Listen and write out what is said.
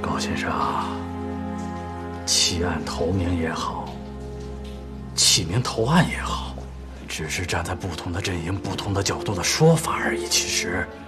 高先生，弃暗投明也好，弃明投暗也好，只是站在不同的阵营、不同的角度的说法而已。其实。